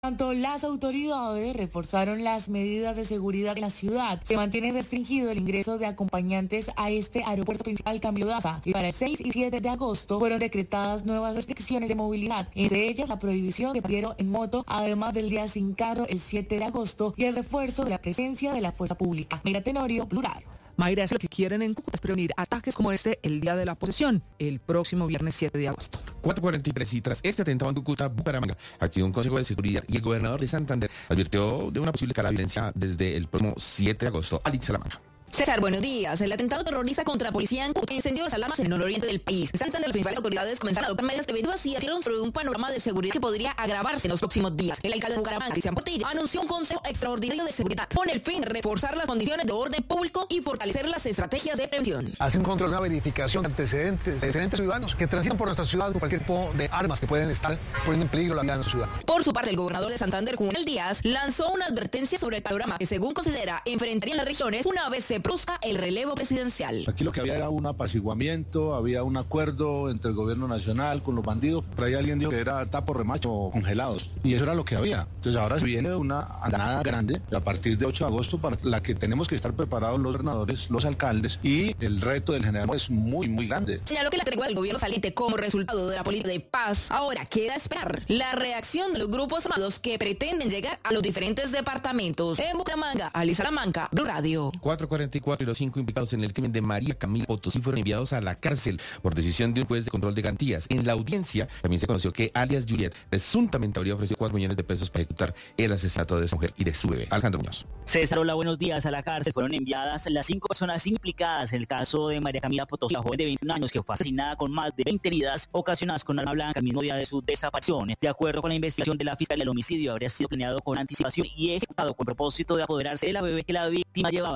Tanto las autoridades reforzaron las medidas de seguridad en la ciudad. Se mantiene restringido el ingreso de acompañantes a este aeropuerto principal Camilo Daza. Y para el 6 y 7 de agosto fueron decretadas nuevas restricciones de movilidad, entre ellas la prohibición de paseo en moto, además del día sin carro el 7 de agosto y el refuerzo de la presencia de la fuerza pública. Mayra Tenorio, Blue Radio. Mayra, es lo que quieren en Cúcuta, es prevenir ataques como este el día de la posesión, el próximo viernes 7 de agosto. 4:43 y tras este atentado en Cúcuta, Bucaramanga, activó un consejo de seguridad y el gobernador de Santander advirtió de una posible escalada de violencia desde el próximo 7 de agosto. Alex Salamanca. César, buenos días. El atentado terrorista contra policía en Cúcuta encendió las alarmas en el nororiente del país. Santander, las principales autoridades comenzaron a adoptar medidas preventivas y advirtieron sobre un panorama de seguridad que podría agravarse en los próximos días. El alcalde de Bucaramanga, Cristian Portillo, anunció un consejo extraordinario de seguridad con el fin de reforzar las condiciones de orden público y fortalecer las estrategias de prevención. Hace un control, una verificación de antecedentes de diferentes ciudadanos que transitan por nuestra ciudad con cualquier tipo de armas que pueden estar poniendo en peligro la vida de nuestra ciudad. Por su parte, el gobernador de Santander, Juan Manuel Díaz, lanzó una advertencia sobre el panorama que, según considera, enfrentarían las regiones una vez se produzca el relevo presidencial. Aquí lo que había era un apaciguamiento, había un acuerdo entre el gobierno nacional con los bandidos. Por ahí alguien dijo que era tapo, remacho, congelados. Y eso era lo que había. Entonces ahora se viene una andanada grande a partir de 8 de agosto para la que tenemos que estar preparados los gobernadores, los alcaldes, y el reto del general es muy, muy grande. Señaló que la tregua del gobierno saliente como resultado de la política de paz ahora queda esperar la reacción de los grupos armados que pretenden llegar a los diferentes departamentos. En Bucaramanga, Ali Salamanca, Blue Radio. 4:44 y los 5 implicados en el crimen de María Camila Potosí fueron enviados a la cárcel por decisión de un juez de control de garantías. En la audiencia también se conoció que alias Juliet presuntamente habría ofrecido 4 millones de pesos para ejecutar el asesinato de su mujer y de su bebé. Alejandro Muñoz. César, hola, buenos días. A la cárcel fueron enviadas las 5 personas implicadas en el caso de María Camila Potosí, la joven de 21 años que fue asesinada con más de 20 heridas ocasionadas con arma blanca el mismo día de su desaparición. De acuerdo con la investigación de la Fiscalía, el homicidio habría sido planeado con anticipación y ejecutado con propósito de apoderarse de la bebé que la víctima llevaba.